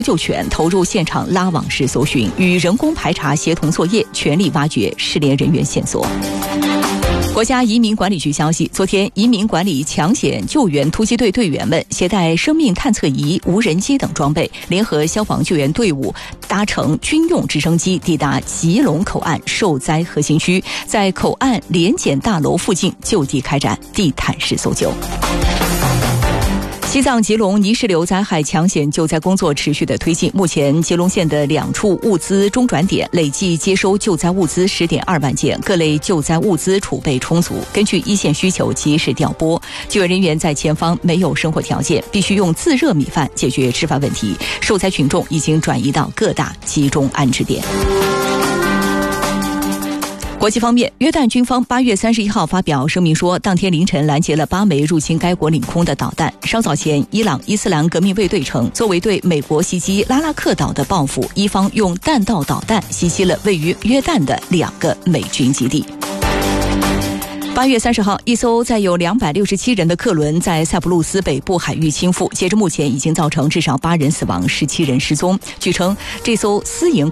救权投入现场拉网式搜寻，与人工排查协同作业，全力挖掘失联人员线索。国家移民管理局消息，昨天移民管理抢险救援突击队队员们携带生命探测仪、无人机等装备，联合消防救援队伍搭乘军用直升机抵达吉隆口岸受灾核心区，在口岸联检大楼附近就地开展地毯式搜救。西藏吉隆泥石流灾害抢险救灾工作持续的推进，目前吉隆县的2处物资中转点累计接收救灾物资10.2万件，各类救灾物资储备充足，根据一线需求及时调拨。救援人员在前方没有生活条件，必须用自热米饭解决吃饭问题，受灾群众已经转移到各大集中安置点。国际方面，约旦军方8月31号发表声明说，当天凌晨拦截了8枚入侵该国领空的导弹。稍早前，伊朗伊斯兰革命卫队称，作为对美国袭击拉拉克岛的报复，伊方用弹道导弹袭击了位于约旦的2个美军基地。8月30号，一艘载有267人的客轮在塞浦路斯北部海域倾覆，截至目前已经造成至少8人死亡，17人失踪。据称，这艘私营